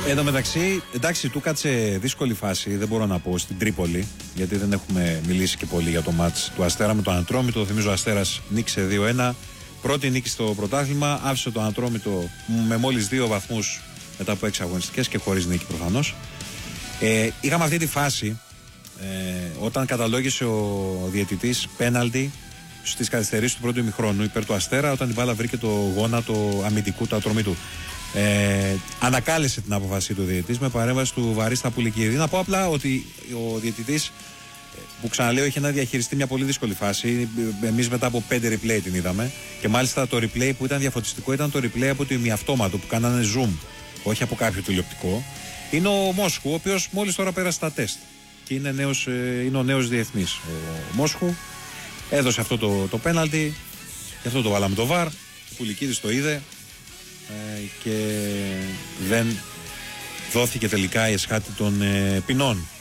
Εν τω μεταξύ, εντάξει, του κάτσε δύσκολη φάση, δεν μπορώ να πω, στην Τρίπολη, γιατί δεν έχουμε μιλήσει και πολύ για το μάτς του Αστέρα με το Ατρόμητο. Θυμίζω ο Αστέρας νίκησε 2-1. Πρώτη νίκη στο πρωτάθλημα, άφησε το Ατρόμητο με μόλις 2 βαθμούς μετά από 6 αγωνιστικές και χωρίς νίκη προφανώς. Είχαμε αυτή τη φάση όταν καταλόγησε ο διαιτητής πέναλτι στις καθυστερήσεις του πρώτου ημιχρόνου υπέρ του Αστέρα, όταν η μπάλα βρήκε το γόνατο αμυντικού του Ατρομήτου. Ανακάλεσε την απόφασή του διαιτητής με παρέμβαση του Βαρίστα Πουλικίδη. Να πω απλά ότι ο διαιτητής, που ξαναλέω, είχε να διαχειριστεί μια πολύ δύσκολη φάση. Εμείς μετά από 5 replay την είδαμε. Και μάλιστα το replay που ήταν διαφωτιστικό ήταν το replay από το ημιαυτόματο που κάνανε zoom, όχι από κάποιο τηλεοπτικό. Είναι ο Μόσχου, ο οποίος μόλις τώρα πέρασε τα τεστ. Και είναι ο νέος διεθνής. Ο Μόσχου έδωσε αυτό το πέναλτι. Γι' αυτό το βάλαμε το VAR. Ο Πουλικίδης το είδε. Και δεν δόθηκε τελικά η εσχάτη των ποινών.